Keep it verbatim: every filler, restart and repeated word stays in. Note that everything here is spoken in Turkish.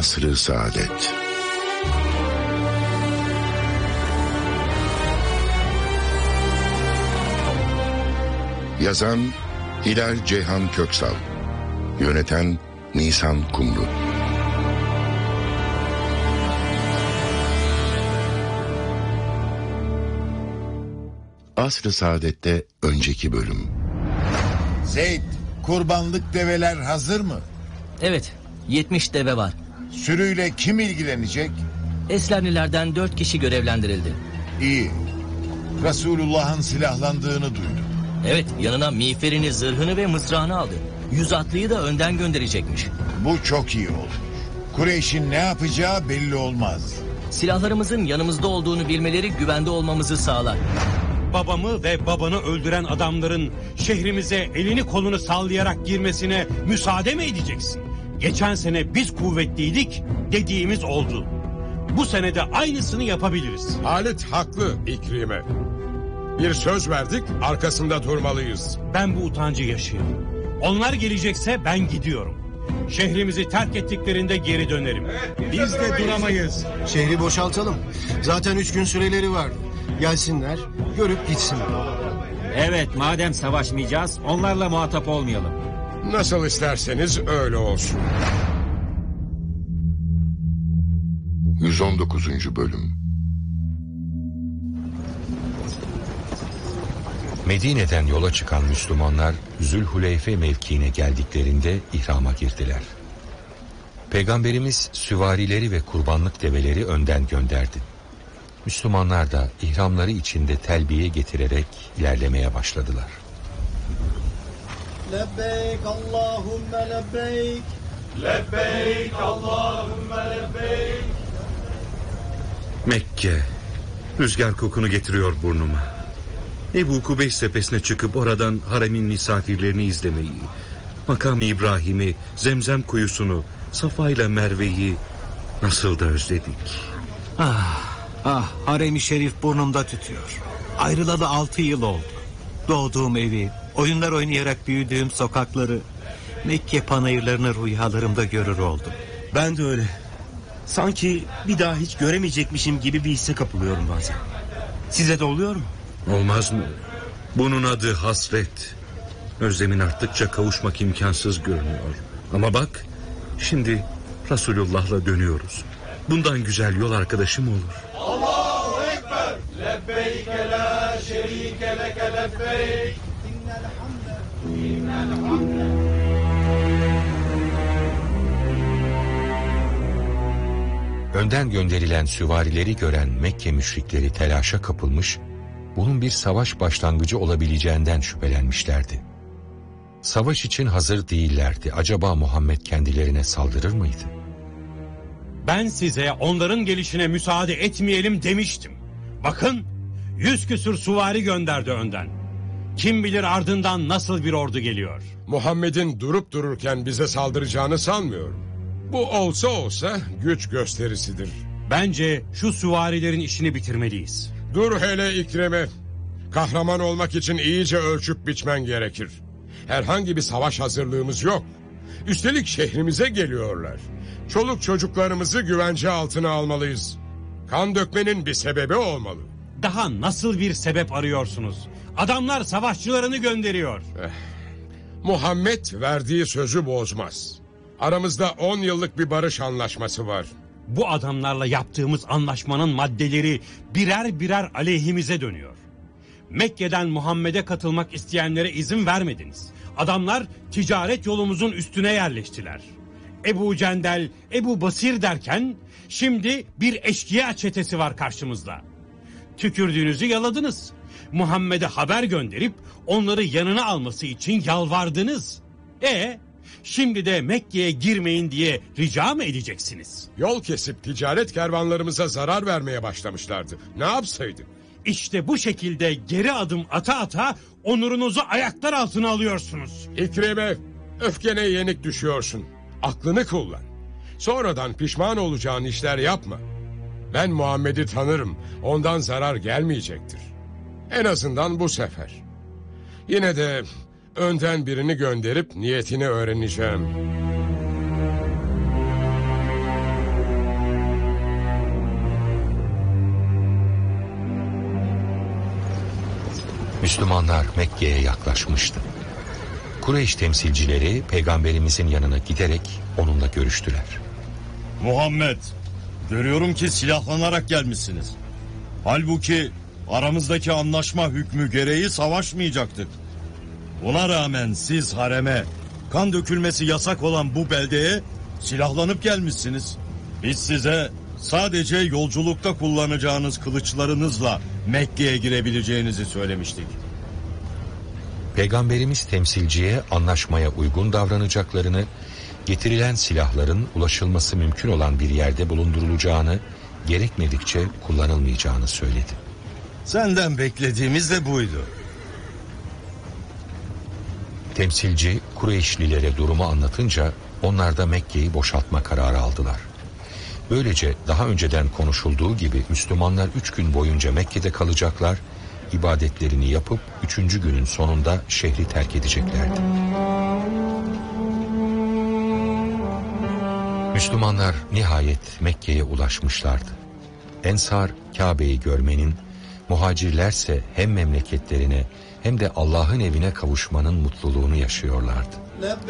Asr-ı Saadet. Yazan Hilal Ceyhan Köksal, yöneten Nisan Kumru. Asr-ı Saadet'te önceki bölüm. Zeyd, kurbanlık develer hazır mı? Evet, yetmiş deve var. Sürüyle kim ilgilenecek? Eslemlilerden dört kişi görevlendirildi. İyi. Resulullah'ın silahlandığını duydum. Evet, yanına miğferini, zırhını ve mızrağını aldı. Yüz atlıyı da önden gönderecekmiş. Bu çok iyi olmuş. Kureyş'in ne yapacağı belli olmaz. Silahlarımızın yanımızda olduğunu bilmeleri güvende olmamızı sağlar. Babamı ve babanı öldüren adamların şehrimize elini kolunu sallayarak girmesine müsaade mi edeceksin? Geçen sene biz kuvvetliydik, dediğimiz oldu. Bu sene de aynısını yapabiliriz. Halit haklı İkrime. Bir söz verdik, arkasında durmalıyız. Ben bu utancı yaşayamam. Onlar gelecekse ben gidiyorum. Şehrimizi terk ettiklerinde geri dönerim. Evet, biz, biz de duramayız. Şehri boşaltalım. Zaten üç gün süreleri var. Gelsinler, görüp gitsinler. Evet, madem savaşmayacağız, onlarla muhatap olmayalım. Nasıl isterseniz öyle olsun. yüz on dokuzuncu bölüm. Medine'den yola çıkan Müslümanlar Zülhuleyfe mevkiine geldiklerinde ihrama girdiler. Peygamberimiz süvarileri ve kurbanlık develeri önden gönderdi. Müslümanlar da ihramları içinde telbiye getirerek ilerlemeye başladılar. Lebbeyk Allahümme lebbeyk. Lebbeyk Allahümme lebbeyk. Mekke, rüzgar kokunu getiriyor burnuma. Ebu Kubeys tepesine çıkıp oradan haremin misafirlerini izlemeyi, Makam-ı İbrahim'i, Zemzem kuyusunu, Safa ile Merve'yi nasıl da özledik. Ah, ah, harem-i şerif burnumda tütüyor. Ayrılalı altı yıl oldu. Doğduğum evi, oyunlar oynayarak büyüdüğüm sokakları, Mekke panayırlarını rüyalarımda görür oldum. Ben de öyle. Sanki bir daha hiç göremeyecekmişim gibi bir hisse kapılıyorum bazen. Size de oluyor mu? Olmaz mı? Bunun adı hasret. Özlemin arttıkça kavuşmak imkansız görünüyor. Ama bak, şimdi Resulullah'la dönüyoruz. Bundan güzel yol arkadaşım olur. Allahu Ekber. Lebbeyke la şerike leke lebbeyk. İnnel hamde. İnnel hamde. Önden gönderilen süvarileri gören Mekke müşrikleri telaşa kapılmış, bunun bir savaş başlangıcı olabileceğinden şüphelenmişlerdi. Savaş için hazır değillerdi. Acaba Muhammed kendilerine saldırır mıydı? Ben size onların gelişine müsaade etmeyelim demiştim. Bakın, yüz küsür süvari gönderdi önden. Kim bilir ardından nasıl bir ordu geliyor. Muhammed'in durup dururken bize saldıracağını sanmıyorum. Bu olsa olsa güç gösterisidir. Bence şu süvarilerin işini bitirmeliyiz. Dur hele İkrime. Kahraman olmak için iyice ölçüp biçmen gerekir. Herhangi bir savaş hazırlığımız yok. Üstelik şehrimize geliyorlar. Çoluk çocuklarımızı güvence altına almalıyız. Kan dökmenin bir sebebi olmalı. Daha nasıl bir sebep arıyorsunuz? Adamlar savaşçılarını gönderiyor. Eh, Muhammed verdiği sözü bozmaz. Aramızda on yıllık bir barış anlaşması var. Bu adamlarla yaptığımız anlaşmanın maddeleri birer birer aleyhimize dönüyor. Mekke'den Muhammed'e katılmak isteyenlere izin vermediniz. Adamlar ticaret yolumuzun üstüne yerleştiler. Ebu Cendel, Ebu Basir derken şimdi bir eşkıya çetesi var karşımızda. Tükürdüğünüzü yaladınız. Muhammed'e haber gönderip onları yanına alması için yalvardınız. E şimdi de Mekke'ye girmeyin diye rica mı edeceksiniz? Yol kesip ticaret kervanlarımıza zarar vermeye başlamışlardı. Ne yapsaydık? İşte bu şekilde geri adım ata ata onurunuzu ayaklar altına alıyorsunuz. İkrime, öfkene yenik düşüyorsun. Aklını kullan. Sonradan pişman olacağın işler yapma. Ben Muhammed'i tanırım. Ondan zarar gelmeyecektir. En azından bu sefer. Yine de önden birini gönderip niyetini öğreneceğim. Müslümanlar Mekke'ye yaklaşmıştı. Kureyş temsilcileri peygamberimizin yanına giderek onunla görüştüler. Muhammed, görüyorum ki silahlanarak gelmişsiniz. Halbuki aramızdaki anlaşma hükmü gereği savaşmayacaktık. Buna rağmen siz hareme, kan dökülmesi yasak olan bu beldeye silahlanıp gelmişsiniz. Biz size sadece yolculukta kullanacağınız kılıçlarınızla Mekke'ye girebileceğinizi söylemiştik. Peygamberimiz temsilciye anlaşmaya uygun davranacaklarını, getirilen silahların ulaşılması mümkün olan bir yerde bulundurulacağını, gerekmedikçe kullanılmayacağını söyledi. Senden beklediğimiz de buydu. Temsilci Kureyşlilere durumu anlatınca onlar da Mekke'yi boşaltma kararı aldılar. Böylece daha önceden konuşulduğu gibi Müslümanlar üç gün boyunca Mekke'de kalacaklar, ibadetlerini yapıp üçüncü günün sonunda şehri terk edeceklerdi. Müslümanlar nihayet Mekke'ye ulaşmışlardı. Ensar Kabe'yi görmenin, muhacirlerse hem memleketlerine hem de Allah'ın evine kavuşmanın mutluluğunu yaşıyorlardı.